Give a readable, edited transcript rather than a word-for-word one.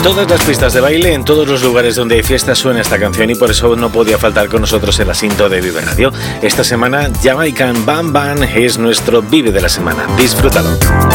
todas las pistas de baile, en todos los lugares donde hay fiestas suena esta canción y por eso no podía faltar con nosotros el asiento de Vive Radio. Esta semana Jamaican Bam Bam es nuestro Vive de la semana. Disfrútalo.